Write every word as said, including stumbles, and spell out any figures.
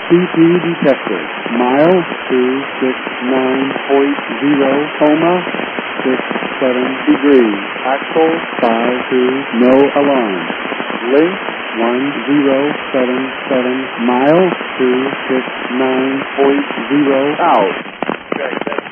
C P detected. Mile two six nine point zero, coma, six seven degrees. Axle five two, no alarm. Link one zero seven seven, mile two six nine point zero out. Okay,